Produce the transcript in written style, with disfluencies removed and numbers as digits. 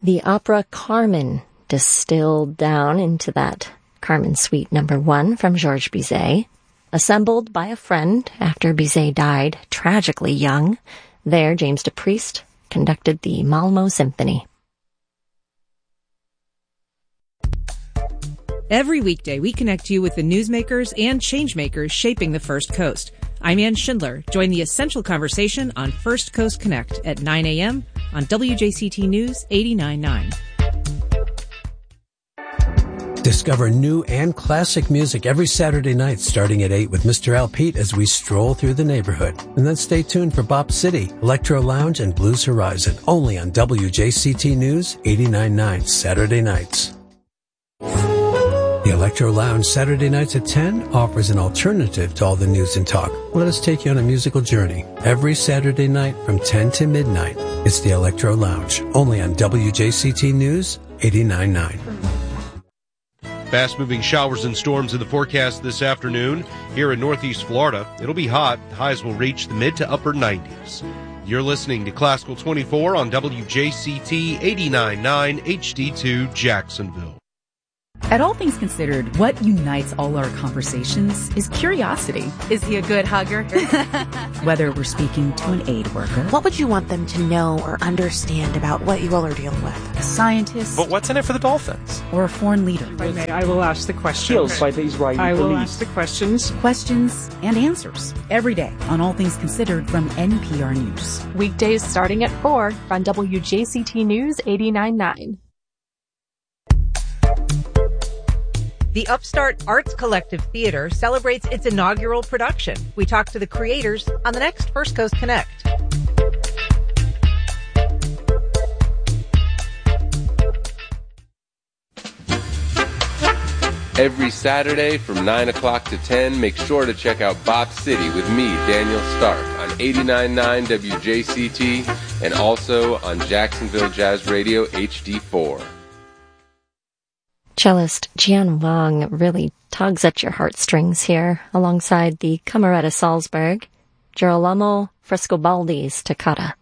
The opera Carmen, distilled down into that Carmen Suite No. 1 from Georges Bizet, assembled by a friend after Bizet died tragically young. There, James DePriest conducted the Malmo Symphony. Every weekday, we connect you with the newsmakers and changemakers shaping the First Coast. I'm Ann Schindler. Join the essential conversation on First Coast Connect at 9 a.m. on WJCT News 89.9. Discover new and classic music every Saturday night starting at 8 with Mr. Al Pete as we stroll through the neighborhood. And then stay tuned for Bop City, Electro Lounge, and Blues Horizon, only on WJCT News 89.9 Saturday nights. The Electro Lounge Saturday nights at 10 offers an alternative to all the news and talk. Let us take you on a musical journey every Saturday night from 10 to midnight. It's the Electro Lounge, only on WJCT News 89.9. Fast-moving showers and storms in the forecast this afternoon. Here in Northeast Florida, it'll be hot. Highs will reach the mid to upper 90s. You're listening to Classical 24 on WJCT 89.9 HD2 Jacksonville. At All Things Considered, what unites all our conversations is curiosity. Is he a good hugger? Whether we're speaking to an aid worker. What would you want them to know or understand about what you all are dealing with? A scientist. But what's in it for the Dolphins? Or a foreign leader. If I may, I will ask the questions. By the Israeli I will police. ask the questions. Questions and answers. Every day on All Things Considered from NPR News. Weekdays starting at 4 on WJCT News 89.9. The Upstart Arts Collective Theater celebrates its inaugural production. We talk to the creators on the next First Coast Connect. Every Saturday from 9 o'clock to 10, make sure to check out Bop City with me, Daniel Stark, on 89.9 WJCT and also on Jacksonville Jazz Radio HD4. Cellist Jian Wang really tugs at your heartstrings here, alongside the Cameretta Salzburg, Girolamo Frescobaldi's Toccata.